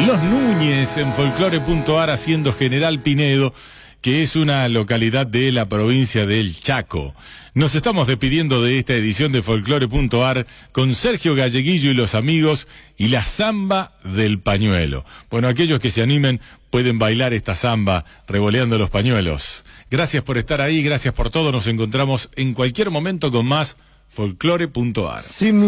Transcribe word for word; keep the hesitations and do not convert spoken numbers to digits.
Los Núñez en folclore punto ar haciendo General Pinedo, que es una localidad de la provincia del Chaco. Nos estamos despidiendo de esta edición de folclore punto ar con Sergio Galleguillo y los amigos y la samba del pañuelo. Bueno, aquellos que se animen pueden bailar esta samba revoleando los pañuelos. Gracias por estar ahí, gracias por todo. Nos encontramos en cualquier momento con más folclore punto ar.